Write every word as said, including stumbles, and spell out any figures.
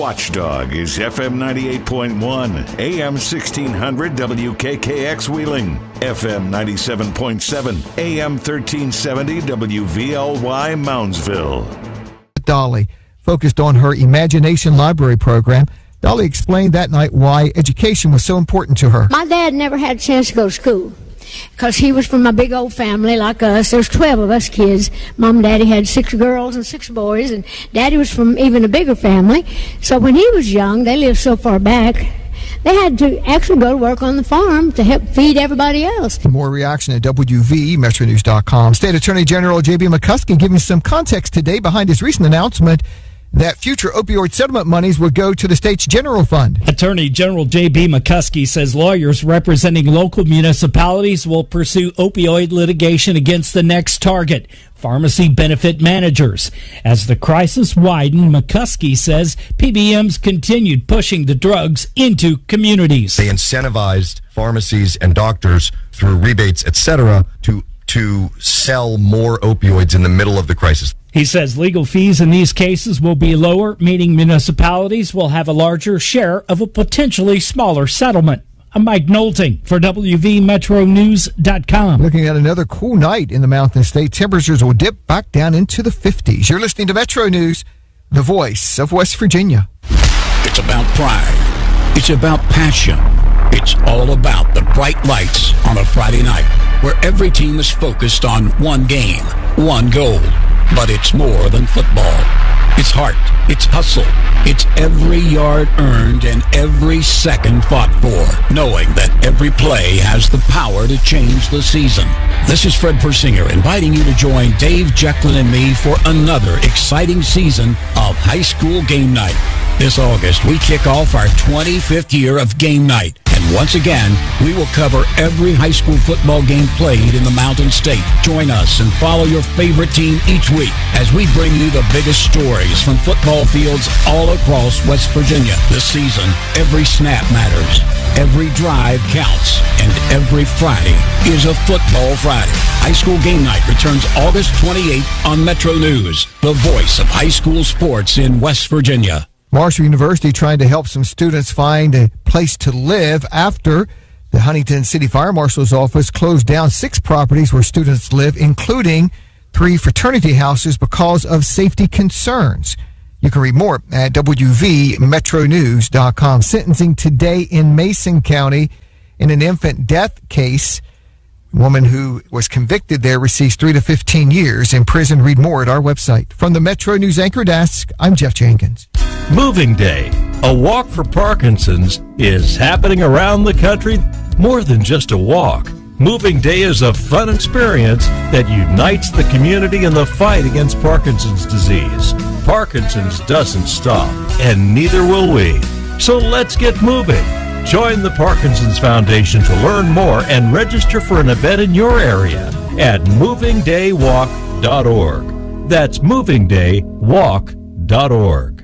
Watchdog is F M ninety-eight point one, A M sixteen hundred W K K X Wheeling, F M ninety-seven point seven, A M thirteen seventy W V L Y Moundsville. Dolly focused on her Imagination Library program. Dolly explained that night why education was so important to her. My dad never had a chance to go to school because he was from a big old family like us. There's twelve of us kids. Mom and Daddy had six girls and six boys, and Daddy was from even a bigger family. So when he was young, they lived so far back, they had to actually go to work on the farm to help feed everybody else. More reaction at W V E Metro News dot com. State Attorney General J B McCuskey giving some context today behind his recent announcement that future opioid settlement monies would go to the state's general fund. Attorney General J B McCuskey says lawyers representing local municipalities will pursue opioid litigation against the next target, pharmacy benefit managers. As the crisis widened, McCuskey says P B Ms continued pushing the drugs into communities. They incentivized pharmacies and doctors through rebates, et cetera, to to sell more opioids in the middle of the crisis. He says legal fees in these cases will be lower, meaning municipalities will have a larger share of a potentially smaller settlement. I'm Mike Knowlting for W V Metro News dot com. Looking at another cool night in the Mountain State. Temperatures will dip back down into the fifties. You're listening to Metro News, the voice of West Virginia. It's about pride. It's about passion. It's all about the bright lights on a Friday night, where every team is focused on one game, one goal. But it's more than football. It's heart. It's hustle. It's every yard earned and every second fought for, knowing that every play has the power to change the season. This is Fred Persinger inviting you to join Dave Jecklin and me for another exciting season of High School Game Night. This August, we kick off our twenty-fifth year of Game Night. And once again, we will cover every high school football game played in the Mountain State. Join us and follow your favorite team each week as we bring you the biggest stories from football fields all across West Virginia. This season, every snap matters, every drive counts, and every Friday is a football Friday. High School Game Night returns August twenty-eighth on Metro News, the voice of high school sports in West Virginia. Marshall University trying to help some students find a place to live after the Huntington City Fire Marshal's office closed down six properties where students live, including three fraternity houses because of safety concerns. You can read more at W V Metro News dot com. Sentencing today in Mason County in an infant death case. A woman who was convicted there receives three to fifteen years in prison. Read more at our website. From the Metro News Anchor Desk, I'm Jeff Jenkins. Moving Day, a walk for Parkinson's, is happening around the country. More than just a walk. Moving Day is a fun experience that unites the community in the fight against Parkinson's disease. Parkinson's doesn't stop, and neither will we. So let's get moving. Join the Parkinson's Foundation to learn more and register for an event in your area at moving day walk dot org. That's moving day walk dot org.